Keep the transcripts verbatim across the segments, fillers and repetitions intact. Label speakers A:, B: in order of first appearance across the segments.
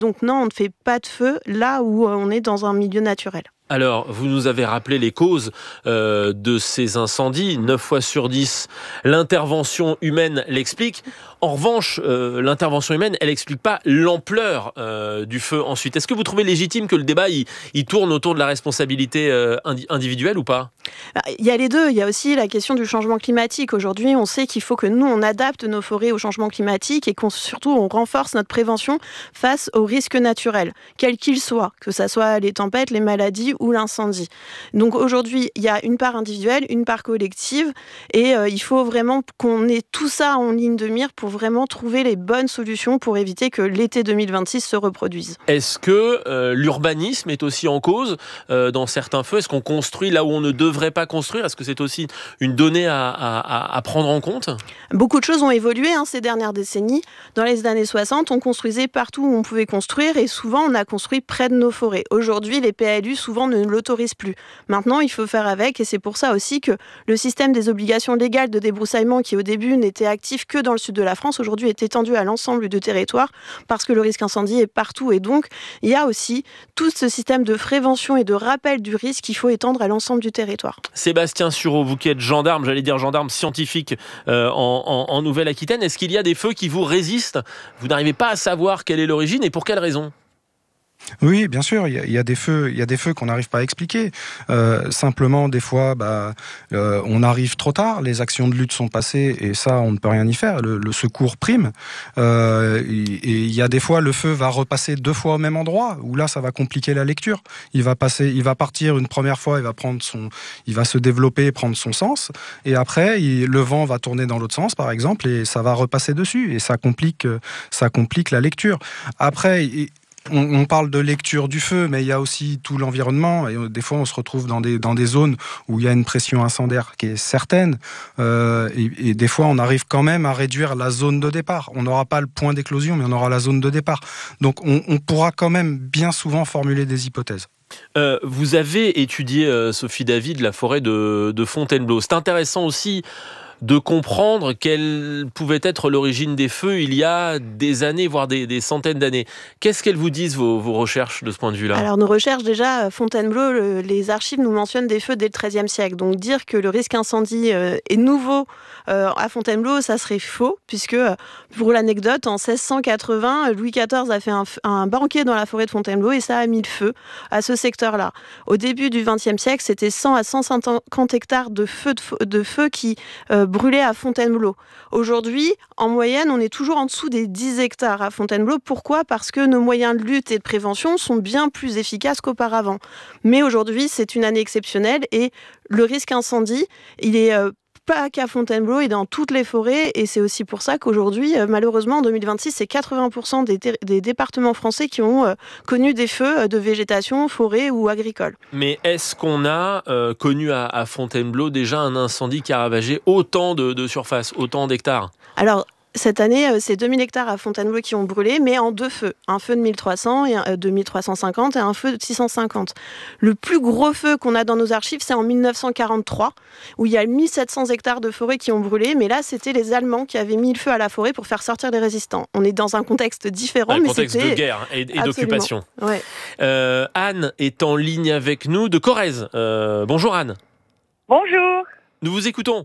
A: Donc non, on ne fait pas de feu là où on est dans un milieu naturel.
B: Alors, vous nous avez rappelé les causes euh, de ces incendies. neuf fois sur dix, l'intervention humaine l'explique. En revanche, euh, l'intervention humaine, elle n'explique pas l'ampleur euh, du feu ensuite. Est-ce que vous trouvez légitime que le débat il, il tourne autour de la responsabilité euh, indi- individuelle ou pas ?
A: Il y a les deux. Il y a aussi la question du changement climatique. Aujourd'hui, on sait qu'il faut que nous, on adapte nos forêts au changement climatique et qu'on surtout, on renforce notre prévention face aux risques naturels, quels qu'ils soient, que ce soit les tempêtes, les maladies ou l'incendie. Donc aujourd'hui, il y a une part individuelle, une part collective et euh, il faut vraiment qu'on ait tout ça en ligne de mire pour vraiment trouver les bonnes solutions pour éviter que l'été deux mille vingt-six se reproduise.
B: Est-ce que euh, l'urbanisme est aussi en cause euh, dans certains feux ? Est-ce qu'on construit là où on ne devrait pas construire ? Est-ce que c'est aussi une donnée à, à, à prendre en compte ?
A: Beaucoup de choses ont évolué hein, ces dernières décennies. Dans les années soixante, on construisait partout où on pouvait construire et souvent on a construit près de nos forêts. Aujourd'hui, les P L U souvent ne l'autorisent plus. Maintenant, il faut faire avec et c'est pour ça aussi que le système des obligations légales de débroussaillement qui au début n'était actif que dans le sud de la France, aujourd'hui est étendu à l'ensemble du territoire parce que le risque incendie est partout et donc il y a aussi tout ce système de prévention et de rappel du risque qu'il faut étendre à l'ensemble du territoire.
B: Sébastien Sureau, vous qui êtes gendarme, j'allais dire gendarme scientifique euh, en, en, en Nouvelle-Aquitaine, est-ce qu'il y a des feux qui vous résistent ? Vous n'arrivez pas à savoir quelle est l'origine et pour quelle raison ?
C: Oui, bien sûr, il y a, il y a des feux, il y a des feux qu'on n'arrive pas à expliquer. Euh, simplement, des fois, bah, euh, on arrive trop tard, les actions de lutte sont passées et ça, on ne peut rien y faire. Le, le secours prime. Euh, et, et il y a des fois, le feu va repasser deux fois au même endroit, où là, ça va compliquer la lecture. Il va passer, il va partir une première fois, il va prendre son, il va se développer, et prendre son sens, et après, il, le vent va tourner dans l'autre sens, par exemple, et ça va repasser dessus, et ça complique, ça complique la lecture. Après. Il, On parle de lecture du feu, mais il y a aussi tout l'environnement. Et des fois, on se retrouve dans des, dans des zones où il y a une pression incendiaire qui est certaine. Euh, et, et des fois, on arrive quand même à réduire la zone de départ. On n'aura pas le point d'éclosion, mais on aura la zone de départ. Donc, on, on pourra quand même bien souvent formuler des hypothèses.
B: Euh, vous avez étudié, euh, Sophie David, la forêt de, de Fontainebleau. C'est intéressant aussi de comprendre quelle pouvait être l'origine des feux il y a des années, voire des, des centaines d'années. Qu'est-ce qu'elles vous disent, vos, vos recherches, de ce point de vue-là ?
A: Alors, nos recherches, déjà, Fontainebleau, le, les archives nous mentionnent des feux dès le treizième siècle. Donc, dire que le risque incendie euh, est nouveau euh, à Fontainebleau, ça serait faux, puisque, pour l'anecdote, en seize cent quatre-vingts, Louis quatorze a fait un, un banquet dans la forêt de Fontainebleau et ça a mis le feu à ce secteur-là. Au début du vingtième siècle, c'était cent à cent cinquante hectares de feux, de, de feux qui euh, brûlé à Fontainebleau. Aujourd'hui, en moyenne, on est toujours en dessous des dix hectares à Fontainebleau. Pourquoi ? Parce que nos moyens de lutte et de prévention sont bien plus efficaces qu'auparavant. Mais aujourd'hui, c'est une année exceptionnelle et le risque incendie, il est euh, pas qu'à Fontainebleau, il est dans toutes les forêts et c'est aussi pour ça qu'aujourd'hui, euh, malheureusement, en deux mille vingt-six, c'est quatre-vingts pour cent des, ter- des départements français qui ont euh, connu des feux de végétation, forêt ou agricole.
B: Mais est-ce qu'on a euh, connu à, à Fontainebleau déjà un incendie qui a ravagé autant de, de surface, autant d'hectares ?
A: Alors, cette année, c'est deux mille hectares à Fontainebleau qui ont brûlé, mais en deux feux. Un feu de mille trois cents, et un, de mille trois cent cinquante et un feu de six cent cinquante. Le plus gros feu qu'on a dans nos archives, c'est en mille neuf cent quarante-trois, où il y a mille sept cents hectares de forêt qui ont brûlé, mais là, c'était les Allemands qui avaient mis le feu à la forêt pour faire sortir les résistants. On est dans un contexte différent,
B: un
A: mais
B: contexte
A: c'était...
B: de guerre et, et d'occupation.
A: Ouais.
B: Euh, Anne est en ligne avec nous de Corrèze. Euh, bonjour Anne.
D: Bonjour.
B: Nous vous écoutons.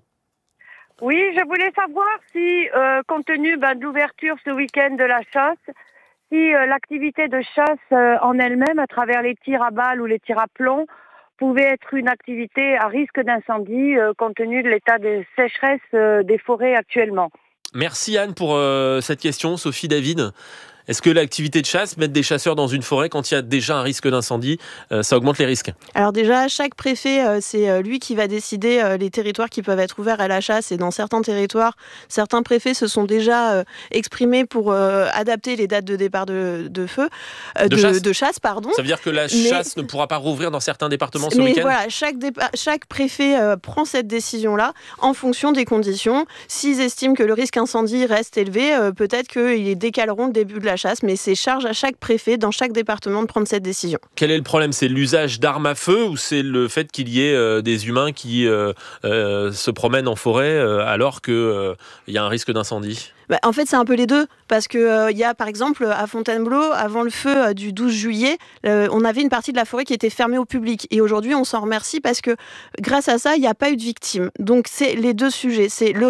D: Oui, je voulais savoir si, euh, compte tenu ben, de l'ouverture ce week-end de la chasse, si euh, l'activité de chasse euh, en elle-même, à travers les tirs à balles ou les tirs à plomb, pouvait être une activité à risque d'incendie, euh, compte tenu de l'état de sécheresse euh, des forêts actuellement.
B: Merci Anne pour euh, cette question, Sophie David. Est-ce que l'activité de chasse, mettre des chasseurs dans une forêt quand il y a déjà un risque d'incendie, euh, ça augmente les risques ?
A: Alors déjà, chaque préfet, euh, c'est euh, lui qui va décider euh, les territoires qui peuvent être ouverts à la chasse. Et dans certains territoires, certains préfets se sont déjà euh, exprimés pour euh, adapter les dates de départ de, de feu, euh,
B: de,
A: de,
B: chasse.
A: de chasse, pardon.
B: Ça veut dire que la
A: mais,
B: chasse ne pourra pas rouvrir dans certains départements ce
A: mais
B: week-end ?
A: Voilà, chaque, dépa- chaque préfet euh, prend cette décision-là en fonction des conditions. S'ils estiment que le risque incendie reste élevé, euh, peut-être qu'ils décaleront le début de la la chasse, mais c'est charge à chaque préfet dans chaque département de prendre cette décision.
B: Quel est le problème ? C'est l'usage d'armes à feu ou c'est le fait qu'il y ait euh, des humains qui euh, euh, se promènent en forêt euh, alors qu'il euh, y a un risque d'incendie ?
A: Bah, en fait, c'est un peu les deux, parce qu'il euh, y a par exemple à Fontainebleau, avant le feu euh, du douze juillet, euh, on avait une partie de la forêt qui était fermée au public. Et aujourd'hui, on s'en remercie parce que grâce à ça, il n'y a pas eu de victimes. Donc, c'est les deux sujets. C'est le